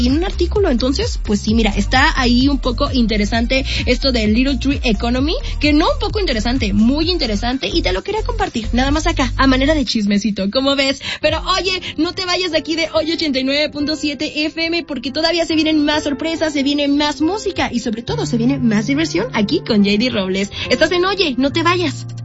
en un artículo. Entonces, pues sí, mira, está ahí un poco interesante esto del Little Tree Economy, que no un poco interesante, muy interesante, y te lo quería compartir, nada más acá, a manera de chismecito, ¿cómo ves? Pero oye, no te vayas de aquí de hoy 89.7 FM, porque todavía se vienen más sorpresas, se viene más música, y sobre todo se viene más diversión aquí con JD Robles. Estás en Oye, no te vayas.